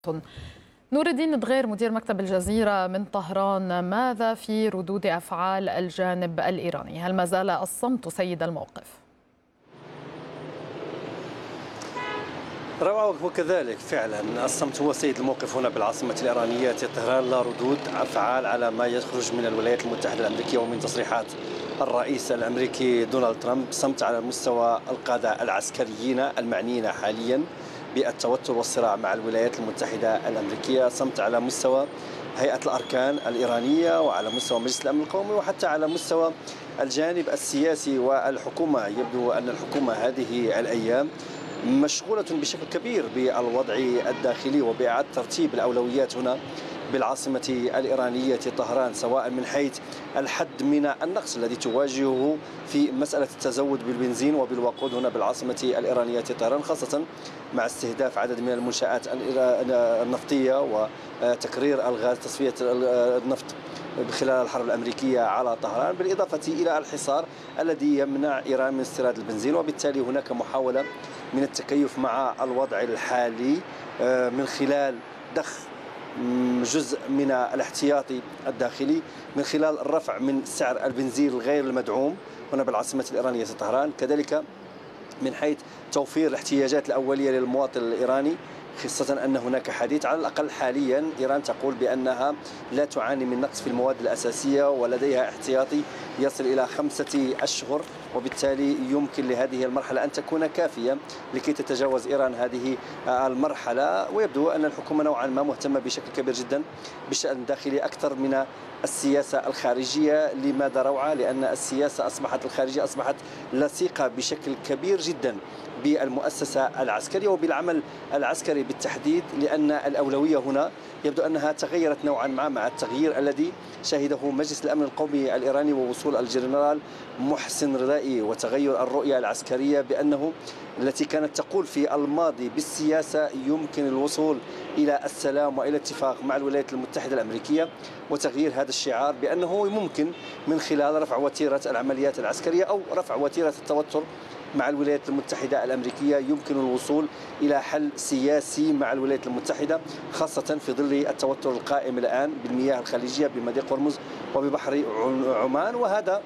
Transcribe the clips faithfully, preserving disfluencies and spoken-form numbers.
نور الدين دغير مدير مكتب الجزيرة من طهران، ماذا في ردود أفعال الجانب الإيراني؟ هل ما زال الصمت سيد الموقف؟ روعة وكذلك فعلا الصمت هو سيد الموقف هنا بالعاصمة الإيرانية طهران. لا ردود أفعال على ما يخرج من الولايات المتحدة الأمريكية ومن تصريحات الرئيس الأمريكي دونالد ترامب. صمت على مستوى القادة العسكريين المعنيين حاليا بالتوتر والصراع مع الولايات المتحدة الأمريكية، صمت على مستوى هيئة الأركان الإيرانية وعلى مستوى مجلس الأمن القومي وحتى على مستوى الجانب السياسي والحكومة. يبدو أن الحكومة هذه الأيام مشغولة بشكل كبير بالوضع الداخلي وبإعادة ترتيب الأولويات هنا بالعاصمة الإيرانية طهران، سواء من حيث الحد من النقص الذي تواجهه في مسألة التزود بالبنزين وبالوقود هنا بالعاصمة الإيرانية طهران، خاصة مع استهداف عدد من المنشآت النفطية وتكرير الغاز، تصفية النفط خلال الحرب الأمريكية على طهران، بالإضافة إلى الحصار الذي يمنع إيران من استيراد البنزين. وبالتالي هناك محاولة من التكيف مع الوضع الحالي من خلال ضخ جزء من الاحتياطي الداخلي، من خلال الرفع من سعر البنزين الغير المدعوم هنا بالعاصمة الإيرانية طهران، كذلك من حيث توفير الاحتياجات الأولية للمواطن الإيراني، خاصة أن هناك حديث على الأقل حاليا إيران تقول بأنها لا تعاني من نقص في المواد الأساسية ولديها احتياطي يصل إلى خمسة أشهر، وبالتالي يمكن لهذه المرحلة أن تكون كافية لكي تتجاوز إيران هذه المرحلة. ويبدو أن الحكومة نوعا ما مهتمة بشكل كبير جدا بالشأن الداخلي أكثر من السياسة الخارجية. لماذا روعة؟ لأن السياسة أصبحت الخارجية أصبحت لصيقة بشكل كبير جدا بالمؤسسة العسكرية وبالعمل العسكري بالتحديد، لأن الأولوية هنا يبدو أنها تغيرت نوعا ما مع التغيير الذي شهده مجلس الأمن القومي الإيراني ووصول الجنرال محسن رضائي وتغير الرؤية العسكرية بأنه التي كانت تقول في الماضي بالسياسة يمكن الوصول إلى السلام وإلى اتفاق مع الولايات المتحدة الأمريكية، وتغيير هذا الشعار بأنه ممكن من خلال رفع وتيرة العمليات العسكرية أو رفع وتيرة التوتر مع الولايات المتحدة الأمريكية يمكن الوصول إلى حل سياسي مع الولايات المتحدة، خاصة في ظل التوتر القائم الآن بالمياه الخليجية بمضيق هرمز وببحر عمان. وهذا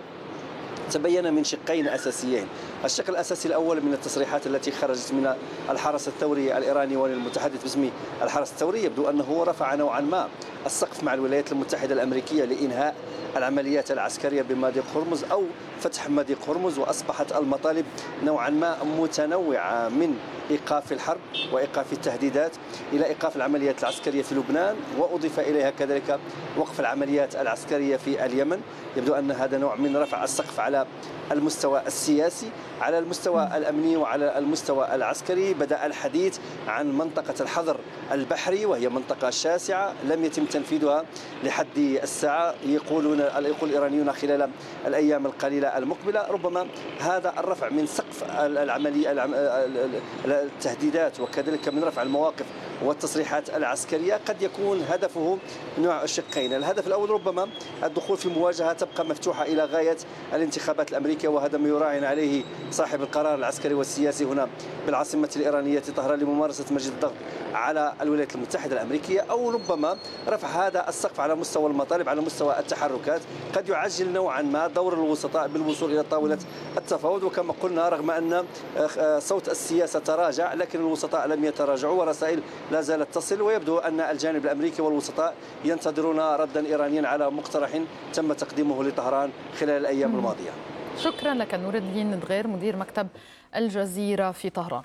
تبين من شقين أساسيين. الشق الأساسي الأول من التصريحات التي خرجت من الحرس الثوري الإيراني والمتحدث باسم الحرس الثوري، يبدو أنه رفع نوعا ما السقف مع الولايات المتحدة الأمريكية لإنهاء العمليات العسكرية بمضيق هرمز أو فتح مضيق هرمز، وأصبحت المطالب نوعا ما متنوعة من إيقاف الحرب وإيقاف التهديدات إلى إيقاف العمليات العسكرية في لبنان، وأضيف إليها كذلك وقف العمليات العسكرية في اليمن. يبدو أن هذا نوع من رفع السقف على المستوى السياسي. على المستوى الأمني وعلى المستوى العسكري بدأ الحديث عن منطقة الحظر البحري، وهي منطقة شاسعة لم يتم تنفيذها لحد الساعة، يقولون يقول الإيرانيون خلال الأيام القليلة المقبلة. ربما هذا الرفع من سقف العملية التهديدات وكذلك من رفع المواقف والتصريحات العسكرية قد يكون هدفه نوع الشقين. الهدف الأول ربما الدخول في مواجهة تبقى مفتوحة إلى غاية الانتخابات الأمريكية، وهذا ما يراهن عليه صاحب القرار العسكري والسياسي هنا بالعاصمة الإيرانية طهران لممارسة مجد الضغط على الولايات المتحدة الأمريكية، أو ربما رفع هذا السقف على مستوى المطالب على مستوى التحركات. قد يعجل نوعا ما دور الوسطاء بالوصول إلى طاولة التفاوض، وكما قلنا رغم أن صوت السياسة تراجع لكن الوسطاء لم يتراجعوا ورسائل لا زالت تصل، ويبدو أن الجانب الأمريكي والوسطاء ينتظرون ردا إيرانيا على مقترح تم تقديمه لطهران خلال الأيام الماضية. شكرا لك نور الدين دغير مدير مكتب الجزيرة في طهران.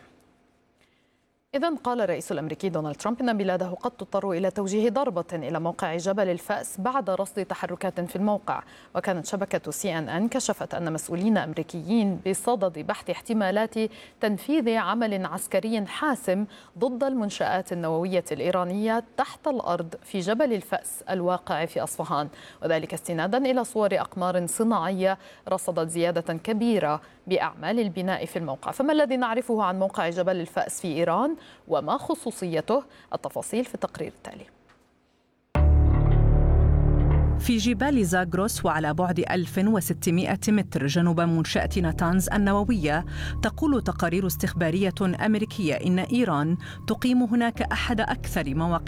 إذن قال الرئيس الأمريكي دونالد ترامب إن بلاده قد تضطر إلى توجيه ضربة إلى موقع جبل الفأس بعد رصد تحركات في الموقع. وكانت شبكة سي إن إن كشفت أن مسؤولين أمريكيين بصدد بحث احتمالات تنفيذ عمل عسكري حاسم ضد المنشآت النووية الإيرانية تحت الأرض في جبل الفأس الواقع في أصفهان، وذلك استنادا إلى صور أقمار صناعية رصدت زيادة كبيرة بأعمال البناء في الموقع. فما الذي نعرفه عن موقع جبل الفأس في إيران وما خصوصيته؟ التفاصيل في التقرير التالي. في جبال زاغروس وعلى بعد ألف وستمائة متر جنوب منشأة ناتانز النووية، تقول تقارير استخبارية أمريكية إن إيران تقيم هناك أحد أكثر مواقع